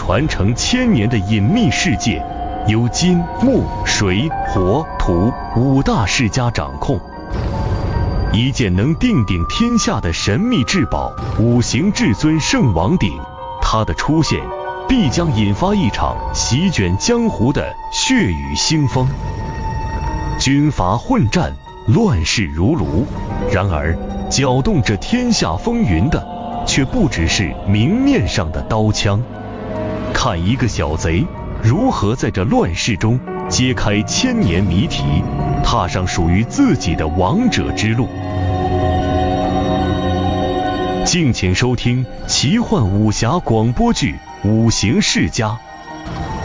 传承千年的隐秘世界，由金、木、水、火、土5大世家掌控。一件能定鼎天下的神秘至宝——五行至尊圣王鼎，它的出现必将引发一场席卷江湖的血雨腥风。军阀混战，乱世如炉。然而，搅动这天下风云的，却不只是明面上的刀枪。看一个小贼如何在这乱世中揭开千年谜题，踏上属于自己的王者之路。敬请收听奇幻武侠广播剧《五行世家》。